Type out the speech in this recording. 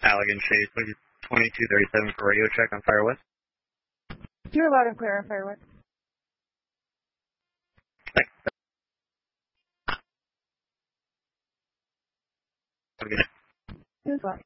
Allegan Chase, 2237 for radio check on Fire West. You're loud and clear on Fire West. Thanks. Okay. Who's what?